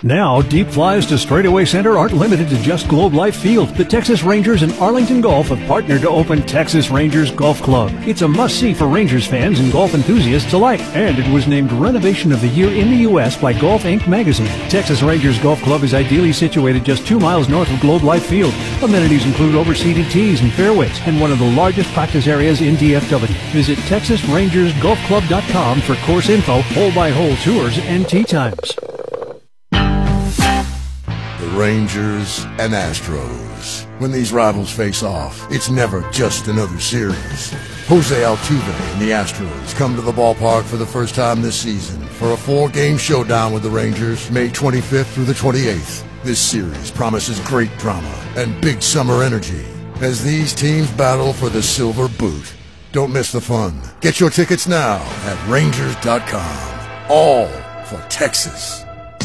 Now, deep flies to straightaway center aren't limited to just Globe Life Field. The Texas Rangers and Arlington Golf have partnered to open Texas Rangers Golf Club. It's a must-see for Rangers fans and golf enthusiasts alike. And it was named Renovation of the Year in the U.S. by Golf Inc. magazine. Texas Rangers Golf Club is ideally situated just 2 miles north of Globe Life Field. Amenities include overseated tees and fairways, and one of the largest practice areas in DFW. Visit TexasRangersGolfClub.com for course info, hole-by-hole tours, and tee times. The Rangers and Astros. When these rivals face off, it's never just another series. Jose Altuve and the Astros come to the ballpark for the first time this season for a 4-game showdown with the Rangers, May 25th through the 28th. This series promises great drama and big summer energy as these teams battle for the silver boot. Don't miss the fun. Get your tickets now at Rangers.com. All for Texas.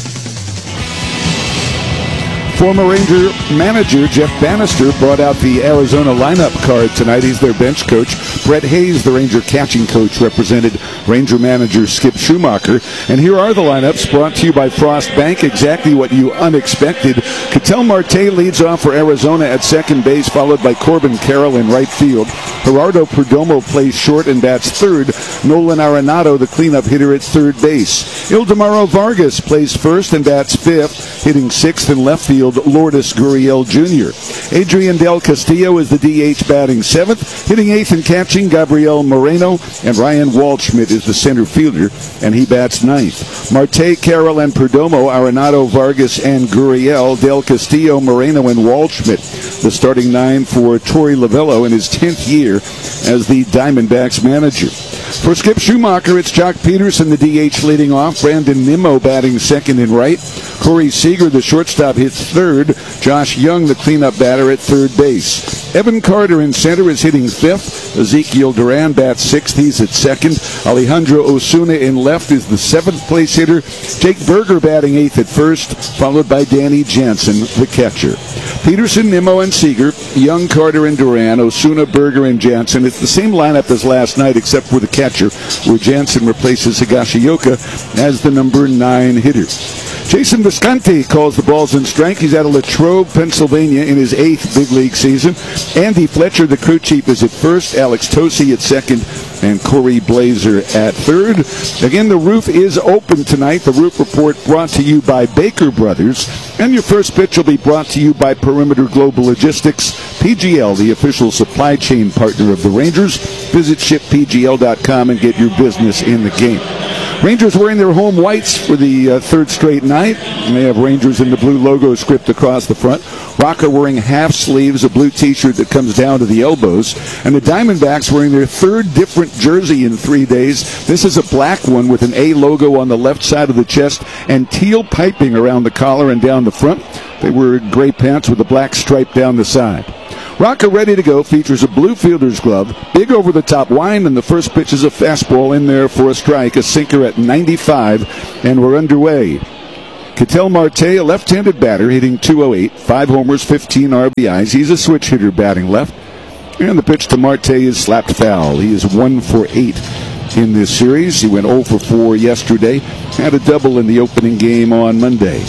Former Ranger manager Jeff Bannister brought out the Arizona lineup card tonight. He's their bench coach. Brett Hayes, the Ranger catching coach, represented Ranger manager Skip Schumacher. And here are the lineups brought to you by Frost Bank. Exactly what you unexpected. Ketel Marte leads off for Arizona at second base, followed by Corbin Carroll in right field. Gerardo Perdomo plays short and bats third. Nolan Arenado, the cleanup hitter, at third base. Ildemaro Vargas plays first and bats fifth, hitting sixth in left field. Lourdes Gurriel Jr. Adrian Del Castillo is the DH batting seventh. Hitting eighth and catching, Gabriel Moreno. And Ryan Waldschmidt is the center fielder, and he bats ninth. Marte, Carroll, and Perdomo, Arenado, Vargas, and Gurriel, Del Castillo, Moreno, and Waldschmidt. The starting nine for Torey Lovullo in his 10th year as the Diamondbacks manager. For Skip Schumacher, it's Jock Peterson, the DH, leading off. Brandon Nimmo batting second and right. Corey Seager, the shortstop, hits third. Josh Young, the cleanup batter, at third base. Evan Carter in center is hitting fifth. Ezekiel Duran bats sixth. He's at second. Alejandro Osuna in left is the seventh place hitter. Jake Berger batting eighth at first, followed by Danny Jansen, the catcher. Peterson, Nimmo, and Seager. Young, Carter, and Duran. Osuna, Berger, and Jansen. It's the same lineup as last night, except for the catcher, where Jansen replaces Higashioka as the number 9 hitter. Jason Visconti calls the balls and strikes. He's out of Latrobe, Pennsylvania, in his 8th big league season. Andy Fletcher, the crew chief, is at first. Alex Tosi at second, and Corey Blazer at third. Again, the roof is open tonight. The Roof Report brought to you by Baker Brothers. And your first pitch will be brought to you by Perimeter Global Logistics, PGL, the official supply chain partner of the Rangers. Visit shippgl.com and get your business in the game. Rangers wearing their home whites for the third straight night. And they have Rangers in the blue logo script across the front. Rocker wearing half sleeves, a blue t-shirt that comes down to the elbows. And the Diamondbacks wearing their third different jersey in 3 days. This is a black one with an A logo on the left side of the chest and teal piping around the collar and down the front. They wear gray pants with a black stripe down the side. Rocker Ready to Go features a blue fielder's glove, big over-the-top wind, and the first pitch is a fastball in there for a strike, a sinker at 95, and we're underway. Ketel Marte, a left-handed batter, hitting .208, 5 homers, 15 RBIs. He's a switch hitter batting left. And the pitch to Marte is slapped foul. He is 1 for 8 in this series. He went 0 for 4 yesterday, had a double in the opening game on Monday.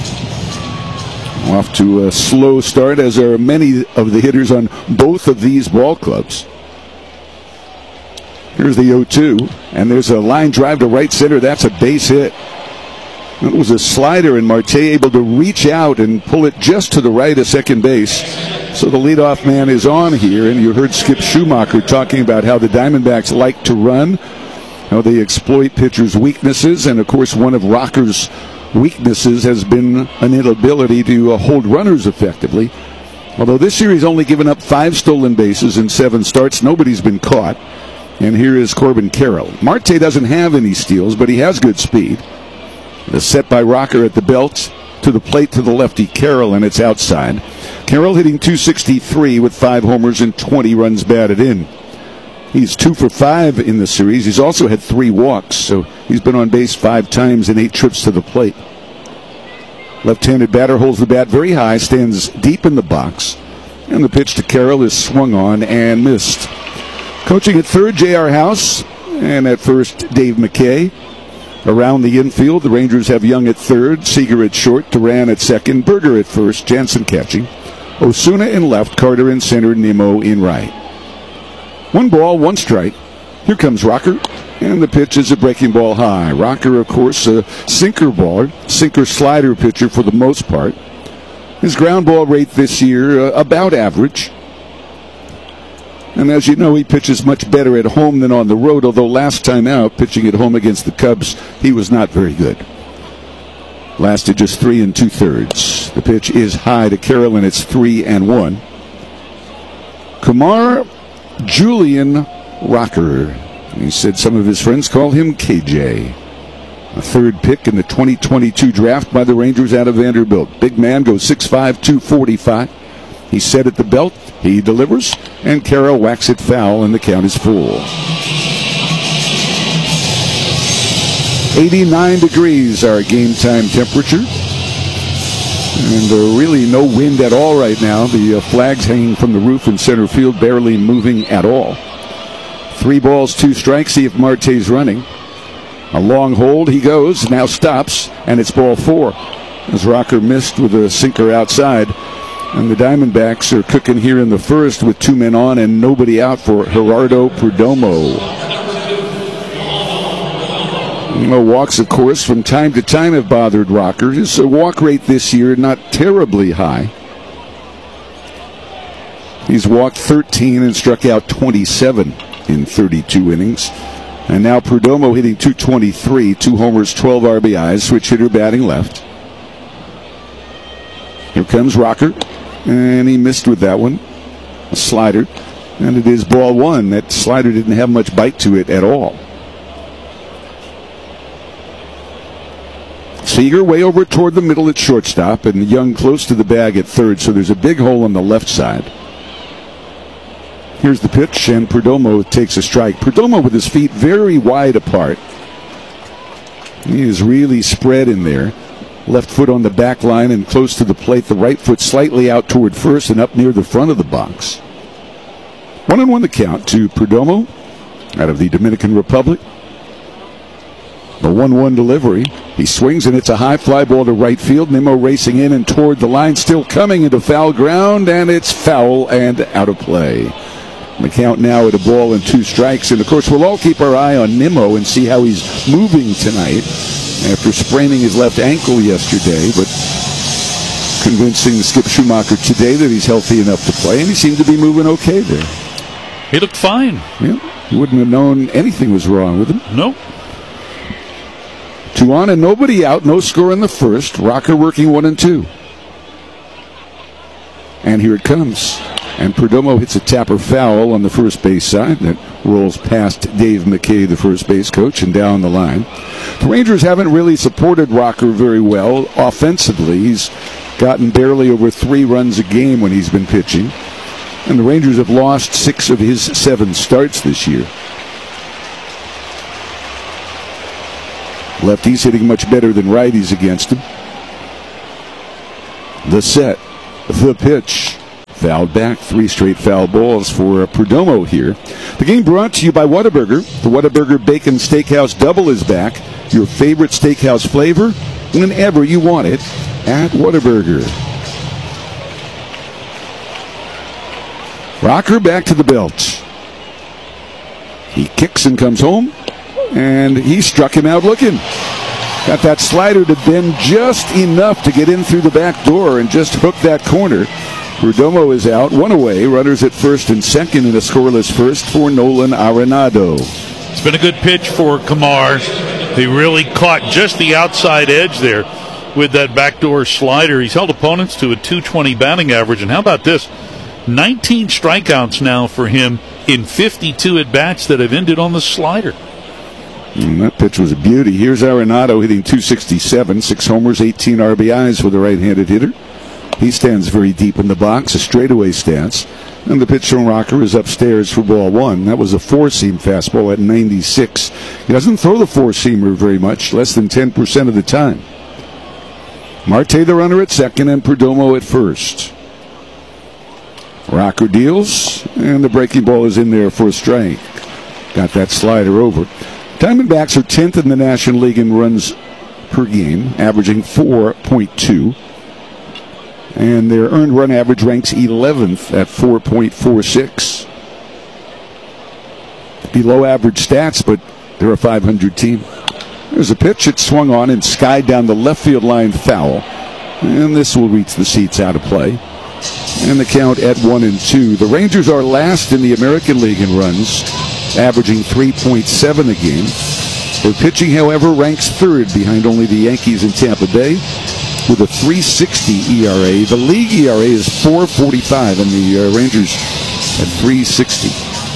Off to a slow start, as are many of the hitters on both of these ball clubs. Here's the 0-2, and there's a line drive to right center. That's a base hit. It was a slider, and Marte able to reach out and pull it just to the right of second base. So the leadoff man is on here, and you heard Skip Schumacher talking about how the Diamondbacks like to run, how they exploit pitchers' weaknesses, and of course one of Rocker's weaknesses has been an inability to hold runners effectively. Although this series only given up 5 stolen bases in 7 starts, nobody's been caught. And here is Corbin Carroll. Marte doesn't have any steals, but he has good speed. The set by Rocker at the belt, to the plate to the lefty Carroll, and it's outside. Carroll hitting .263 with 5 homers and 20 runs batted in. He's 2 for 5 in the series. He's also had 3 walks, so he's been on base 5 times in 8 trips to the plate. Left-handed batter holds the bat very high, stands deep in the box, and the pitch to Carroll is swung on and missed. Coaching at third, J.R. House, and at first, Dave McKay. Around the infield, the Rangers have Young at third, Seager at short, Duran at second, Berger at first, Jansen catching, Osuna in left, Carter in center, Nimmo in right. 1 ball, 1 strike. Here comes Rocker, and the pitch is a breaking ball high. Rocker, of course, a sinker baller, sinker slider pitcher for the most part. His ground ball rate this year, about average. And as you know, he pitches much better at home than on the road, although last time out, pitching at home against the Cubs, he was not very good. Lasted just 3 2/3. The pitch is high to Carroll, it's 3-1. Kumar Julian Rocker. He said some of his friends call him KJ. A 3rd pick in the 2022 draft by the Rangers out of Vanderbilt. Big man goes 6'5", 245. He's set at the belt. He delivers, and Carroll whacks it foul, and the count is full. 89 degrees our game time temperature. And really no wind at all right now. The flag's hanging from the roof in center field, barely moving at all. 3 balls, 2 strikes. See if Marte's running. A long hold. He goes, now stops, and it's ball 4. As Rocker missed with a sinker outside. And the Diamondbacks are cooking here in the first with 2 men on and nobody out for Gerardo Perdomo. Walks, of course, from time to time have bothered Rocker. His walk rate this year not terribly high. He's walked 13 and struck out 27 in 32 innings. And now Perdomo hitting .223, 2 homers, 12 RBIs, switch hitter batting left. Here comes Rocker. And he missed with that one. A slider. And it is ball 1. That slider didn't have much bite to it at all. Seager way over toward the middle at shortstop, and Young close to the bag at third, so there's a big hole on the left side. Here's the pitch, and Perdomo takes a strike. Perdomo with his feet very wide apart. He is really spread in there. Left foot on the back line and close to the plate. The right foot slightly out toward first and up near the front of the box. 1-1 the count to Perdomo out of the Dominican Republic. The 1-1 delivery. He swings and it's a high fly ball to right field. Nimmo racing in and toward the line. Still coming into foul ground, and it's foul and out of play. The count now at 1 ball and 2 strikes. And of course, we'll all keep our eye on Nimmo and see how he's moving tonight. After spraining his left ankle yesterday, but convincing Skip Schumacher today that he's healthy enough to play, and he seemed to be moving okay there. He looked fine. Yeah, you wouldn't have known anything was wrong with him. No. 2 on and nobody out, no score in the first. Rocker working 1 and 2. And here it comes. And Perdomo hits a tapper foul on the first base side that rolls past Dave McKay, the first base coach, and down the line. The Rangers haven't really supported Rocker very well offensively. He's gotten barely over 3 runs a game when he's been pitching. And the Rangers have lost 6 of his 7 starts this year. Lefties hitting much better than righties against him. The set, the pitch. Fouled back, 3 straight foul balls for Perdomo here. The game brought to you by Whataburger. The Whataburger Bacon Steakhouse Double is back. Your favorite steakhouse flavor whenever you want it at Whataburger. Rocker back to the belt. He kicks and comes home, and he struck him out looking. Got that slider to bend just enough to get in through the back door and just hook that corner. Perdomo is out, 1 away. Runners at first and second in a scoreless first for Nolan Arenado. It's been a good pitch for Kumar. He really caught just the outside edge there with that backdoor slider. He's held opponents to a .220 batting average. And how about this? 19 strikeouts now for him in 52 at-bats that have ended on the slider. And that pitch was a beauty. Here's Arenado hitting .267, 6 homers, 18 RBIs for the right-handed hitter. He stands very deep in the box, a straightaway stance. And the pitch from Rocker is upstairs for ball 1. That was a 4-seam fastball at 96. He doesn't throw the 4-seamer very much, less than 10% of the time. Marte the runner at second and Perdomo at first. Rocker deals, and the breaking ball is in there for a strike. Got that slider over. Diamondbacks are 10th in the National League in runs per game, averaging 4.2. And their earned run average ranks 11th at 4.46. Below average stats, but they're a 500 team. There's a pitch. It swung on and skied down the left field line, foul. And this will reach the seats out of play. And the count at 1-2. The Rangers are last in the American League in runs, averaging 3.7 a game. Their pitching, however, ranks third behind only the Yankees and Tampa Bay with a 3.60 ERA. The league ERA is 4.45, and the Rangers at 3.60.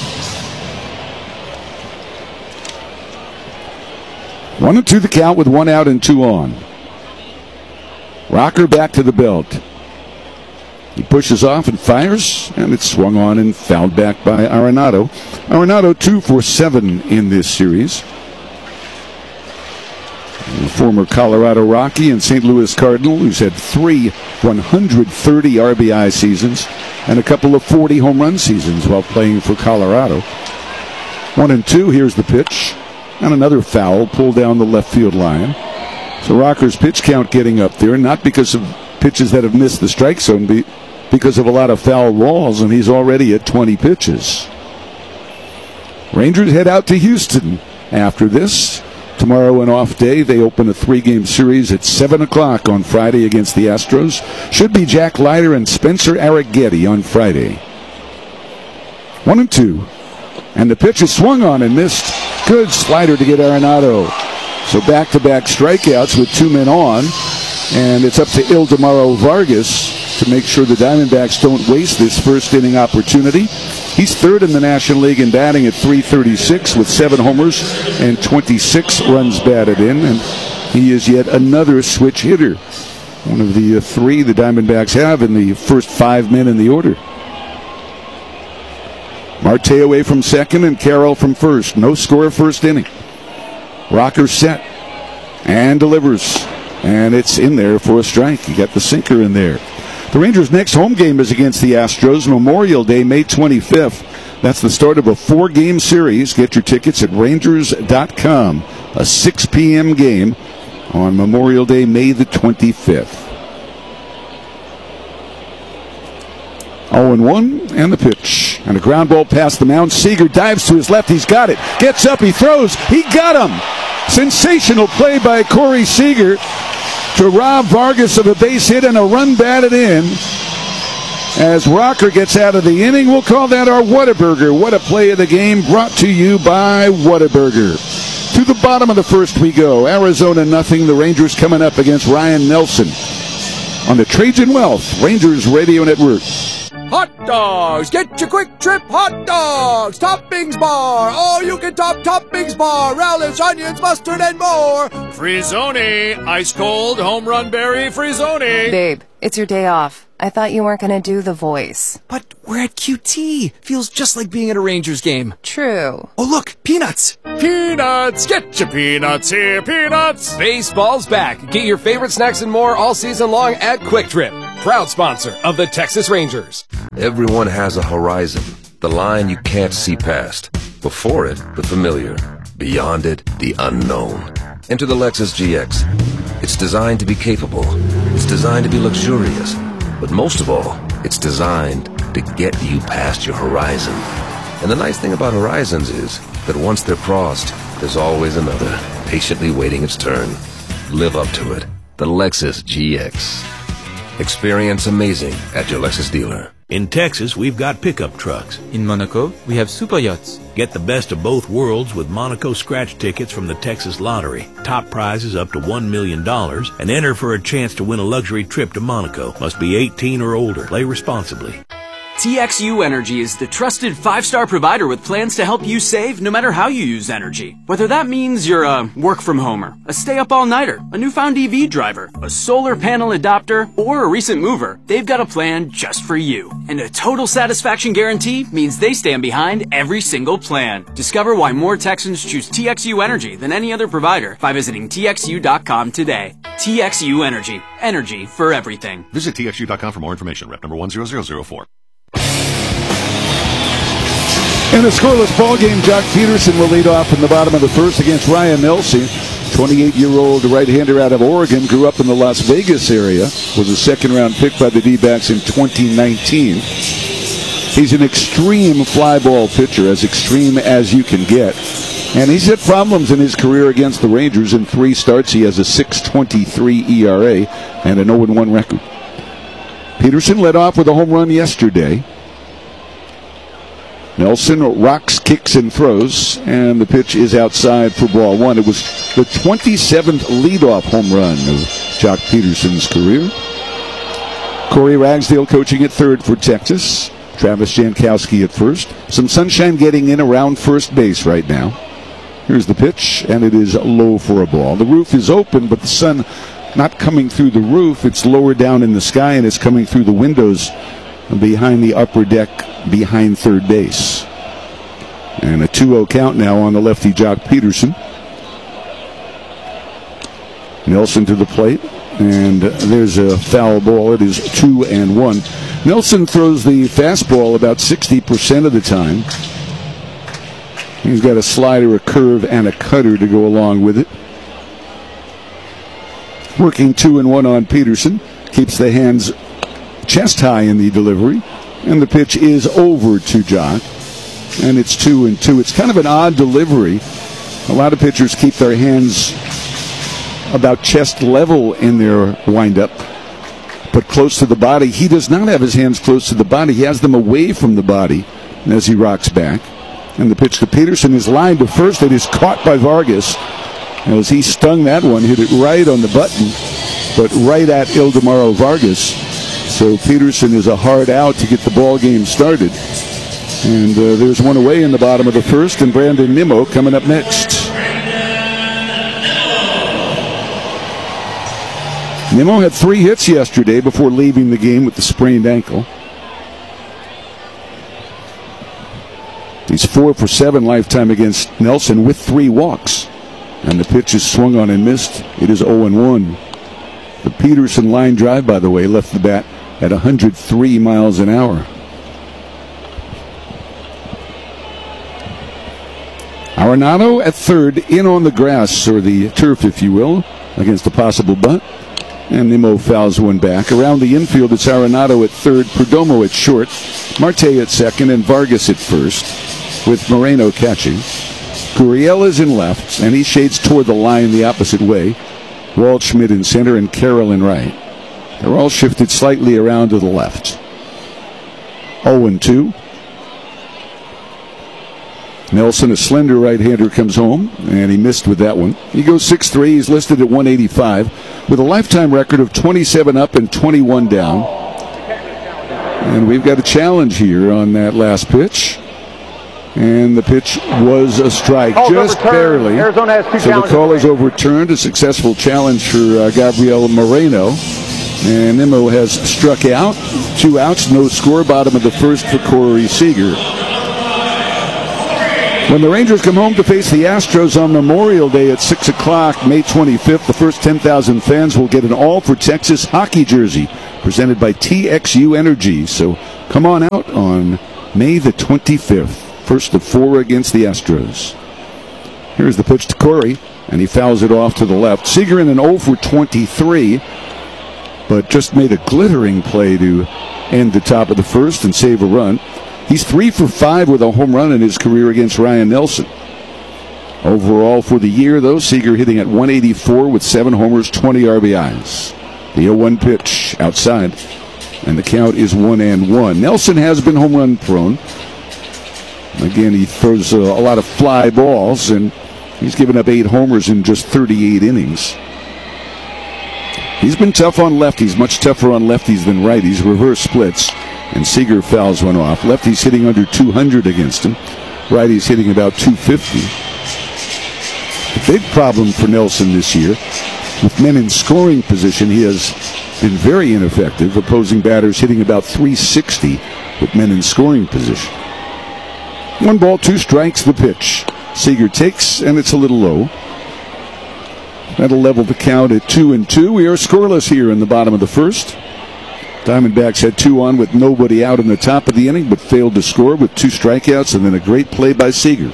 1-2 the count with 1 out and 2 on. Rocker back to the belt. He pushes off and fires, and it's swung on and fouled back by Arenado. Arenado 2 for 7 in this series. The former Colorado Rocky and St. Louis Cardinal, who's had 3 130 RBI seasons and a couple of 40 home run seasons while playing for Colorado. 1-2, here's the pitch. And another foul pulled down the left field line. So Rocker's pitch count getting up there, not because of pitches that have missed the strike zone, because of a lot of foul balls, and he's already at 20 pitches. Rangers head out to Houston after this. Tomorrow, an off day, they open a 3-game series at 7 o'clock on Friday against the Astros. Should be Jack Leiter and Spencer Arrighetti on Friday. 1-2. And the pitch is swung on and missed. Good slider to get Arenado. So back-to-back strikeouts with 2 men on. And it's up to Ildemaro Vargas to make sure the Diamondbacks don't waste this first-inning opportunity. He's third in the National League in batting at .336 with 7 homers and 26 runs batted in. And he is yet another switch hitter. One of the 3 the Diamondbacks have in the first 5 men in the order. Marte away from second and Carroll from first. No score first inning. Rocker set and delivers. And it's in there for a strike. He got the sinker in there. The Rangers' next home game is against the Astros, Memorial Day, May 25th. That's the start of a 4-game series. Get your tickets at Rangers.com. A 6 p.m. game on Memorial Day, May the 25th. 0-1, and the pitch. And a ground ball past the mound. Seager dives to his left. He's got it. Gets up. He throws. He got him. Sensational play by Corey Seager to rob Vargas of a base hit and a run batted in. As Rocker gets out of the inning, we'll call that our Whataburger. What a play of the game, brought to you by Whataburger. To the bottom of the first we go. Arizona nothing. The Rangers coming up against Ryan Nelson on the Trajan Wealth Rangers Radio Network. Hot dogs! Get your Quick Trip hot dogs! Toppings bar! All you can toppings bar! Relish, onions, mustard, and more! Frizzoni! Ice cold home run berry Frizzoni! Babe, it's your day off. I thought you weren't going to do the voice. But we're at QT. Feels just like being at a Rangers game. True. Oh, look! Peanuts! Peanuts! Get your peanuts here, peanuts! Baseball's back. Get your favorite snacks and more all season long at Quick Trip. Proud sponsor of the Texas Rangers. Everyone has a horizon, the line you can't see past. Before it, the familiar. Beyond it, the unknown. Enter the Lexus GX. It's designed to be capable. It's designed to be luxurious. But most of all, it's designed to get you past your horizon. And the nice thing about horizons is that once they're crossed, there's always another, patiently waiting its turn. Live up to it. The Lexus GX. Experience amazing at your Lexus dealer. In Texas, we've got pickup trucks. In Monaco, we have super yachts. Get the best of both worlds with Monaco scratch tickets from the Texas Lottery. Top prizes up to $1 million and enter for a chance to win a luxury trip to Monaco. Must be 18 or older. Play responsibly. TXU Energy is the trusted 5-star provider with plans to help you save no matter how you use energy. Whether that means you're a work-from-homer, a stay-up-all-nighter, a newfound EV driver, a solar panel adopter, or a recent mover, they've got a plan just for you. And a total satisfaction guarantee means they stand behind every single plan. Discover why more Texans choose TXU Energy than any other provider by visiting TXU.com today. TXU Energy. Energy for everything. Visit TXU.com for more information. Rep number 10004. In a scoreless ball game, Jock Peterson will lead off in the bottom of the first against Ryan Nelson. 28-year-old right-hander out of Oregon, grew up in the Las Vegas area, was a second-round pick by the D-backs in 2019. He's an extreme fly ball pitcher, as extreme as you can get. And he's had problems in his career against the Rangers. In 3 starts, he has a .623 ERA and an 0-1 record. Peterson led off with a home run yesterday. Nelson rocks, kicks, and throws, and the pitch is outside for ball 1. It was the 27th leadoff home run of Jock Peterson's career. Corey Ragsdale coaching at third for Texas. Travis Jankowski at first. Some sunshine getting in around first base right now. Here's the pitch, and it is low for a ball. The roof is open, but the sun not coming through the roof. It's lower down in the sky, and it's coming through the windows behind the upper deck behind third base. And a 2-0 count now on the lefty Jock Peterson. Nelson to the plate, and there's a foul ball. It is 2-1. Nelson throws the fastball about 60% of the time. He's got a slider, a curve, and a cutter to go along with it. Working 2-1 on Peterson. Keeps the hands chest high in the delivery. And the pitch is over to Jock. And it's 2-2. It's kind of an odd delivery. A lot of pitchers keep their hands about chest level in their windup, but close to the body. He does not have his hands close to the body. He has them away from the body as he rocks back. And the pitch to Peterson is lined to first. It is caught by Vargas as he stung that one, hit it right on the button, but right at Ildemaro Vargas. So Peterson is a hard out to get the ball game started. And there's one away in the bottom of the first, and Brandon Nimmo coming up next. Nimmo had 3 hits yesterday before leaving the game with the sprained ankle. He's 4 for 7 lifetime against Nelson with 3 walks. And the pitch is swung on and missed. It is 0-1. The Peterson line drive, by the way, left the bat at 103 miles an hour. Arenado at third, in on the grass, or the turf, if you will, against a possible bunt. And Nimmo fouls one back. Around the infield, it's Arenado at third, Perdomo at short, Marte at second, and Vargas at first, with Moreno catching. Gurriel is in left, and he shades toward the line the opposite way. Waldschmidt in center, and Carroll in right. They're all shifted slightly around to the left. 0-2. Nelson, a slender right-hander, comes home, and he missed with that one. He goes 6'3". He's listed at 185 with a lifetime record of 27 up and 21 down. And we've got a challenge here on that last pitch. And the pitch was a strike, just barely. So the call is overturned. A successful challenge for Gabriel Moreno. And Nimmo has struck out. 2 outs, no score. Bottom of the first for Corey Seager. When the Rangers come home to face the Astros on Memorial Day at 6 o'clock, May 25th, the first 10,000 fans will get an All for Texas hockey jersey presented by TXU Energy. So come on out on May the 25th. First of 4 against the Astros. Here's the pitch to Corey, and he fouls it off to the left. Seager in an 0 for 23, but just made a glittering play to end the top of the first and save a run. He's 3 for 5 with a home run in his career against Ryan Nelson. Overall for the year, though, Seager hitting at 184 with 7 homers, 20 RBIs. The 0-1 pitch outside, and the count is 1-1. Nelson has been home run prone. Again, he throws a lot of fly balls, and he's given up 8 homers in just 38 innings. He's been tough on lefties, much tougher on lefties than righties. Reverse splits, and Seager fouls one off. Lefties hitting under 200 against him. Righties hitting about 250. The big problem for Nelson this year, with men in scoring position, he has been very ineffective. Opposing batters hitting about 360 with men in scoring position. 1 ball, 2 strikes, the pitch. Seager takes, and it's a little low. That'll level the count at 2-2. We are scoreless here in the bottom of the first. Diamondbacks had 2 on with nobody out in the top of the inning, but failed to score with 2 strikeouts and then a great play by Seager.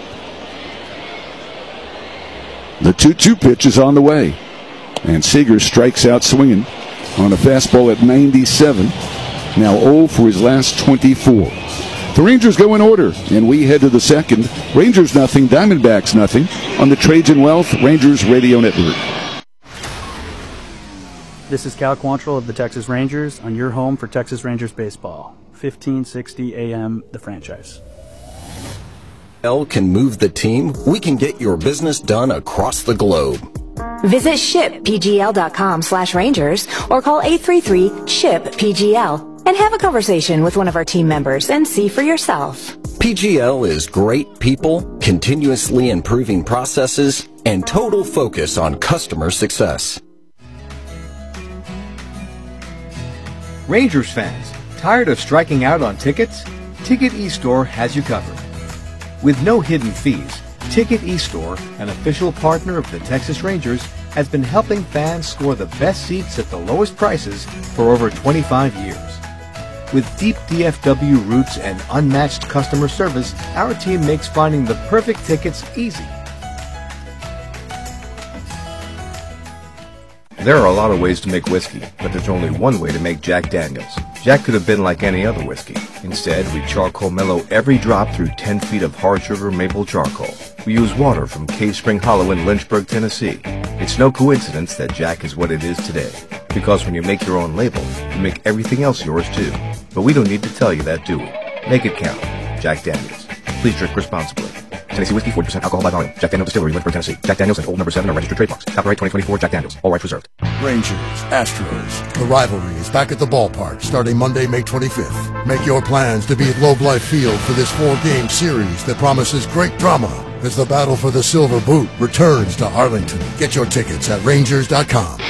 The 2-2 pitch is on the way, and Seager strikes out swinging on a fastball at 97. Now 0 for his last 24. The Rangers go in order, and we head to the second. Rangers nothing, Diamondbacks nothing on the Trajan Wealth Rangers Radio Network. This is Cal Quantrill of the Texas Rangers on your home for Texas Rangers baseball. 1560 AM, The Franchise. PGL can move the team. We can get your business done across the globe. Visit shippgl.com/Rangers or call 833-SHIP-PGL and have a conversation with one of our team members and see for yourself. PGL is great people, continuously improving processes, and total focus on customer success. Rangers fans, tired of striking out on tickets? Ticket eStore has you covered. With no hidden fees, Ticket eStore, an official partner of the Texas Rangers, has been helping fans score the best seats at the lowest prices for over 25 years. With deep DFW roots and unmatched customer service, our team makes finding the perfect tickets easy. There are a lot of ways to make whiskey, but there's only one way to make Jack Daniels. Jack could have been like any other whiskey. Instead, we charcoal mellow every drop through 10 feet of hard sugar maple charcoal. We use water from Cave Spring Hollow in Lynchburg, Tennessee. It's no coincidence that Jack is what it is today, because when you make your own label, you make everything else yours too. But we don't need to tell you that, do we? Make it count. Jack Daniels. Please drink responsibly. Tennessee Whiskey, 40% alcohol by volume. Jack Daniels Distillery, Lynchburg, Tennessee. Jack Daniels and Old Number 7 are registered trademarks. Copyright 2024 Jack Daniels. All rights reserved. Rangers, Astros. The rivalry is back at the ballpark starting Monday, May 25th. Make your plans to be at Globe Life Field for this 4-game series that promises great drama as the battle for the Silver Boot returns to Arlington. Get your tickets at Rangers.com.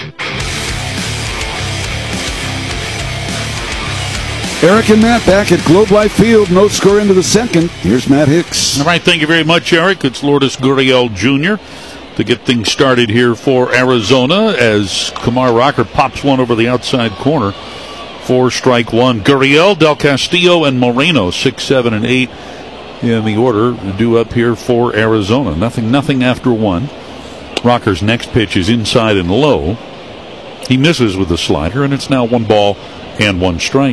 Eric and Matt back at Globe Life Field. No score into the second. Here's Matt Hicks. All right, thank you very much, Eric. It's Lourdes Gurriel Jr. to get things started here for Arizona as Kumar Rocker pops one over the outside corner for strike one. Gurriel, Del Castillo, and Moreno, 6, 7, and 8 in the order due up here for Arizona. Nothing after one. Rocker's next pitch is inside and low. He misses with the slider, and it's now 1 ball and 1 strike.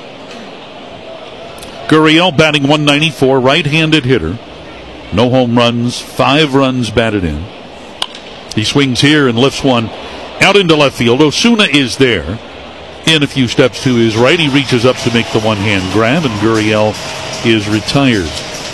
Gurriel batting 194, right-handed hitter. No home runs, 5 runs batted in. He swings here and lifts one out into left field. Osuna is there. In a few steps to his right, he reaches up to make the one-hand grab, and Gurriel is retired.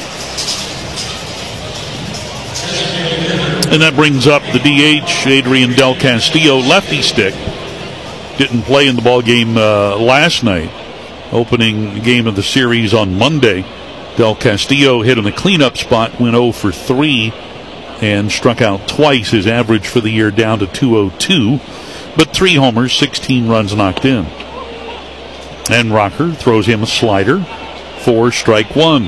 And that brings up the DH, Adrian Del Castillo, lefty stick. Didn't play in the ball game last night. Opening game of the series on Monday. Del Castillo hit in the cleanup spot, went 0 for 3, and struck out twice. His average for the year down to 202, but 3 homers, 16 runs knocked in. And Rocker throws him a slider for strike one.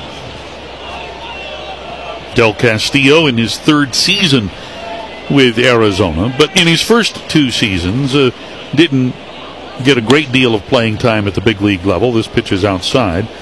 Del Castillo in his 3rd season with Arizona, but in his first 2 seasons didn't get a great deal of playing time at the big league level. This pitch is outside.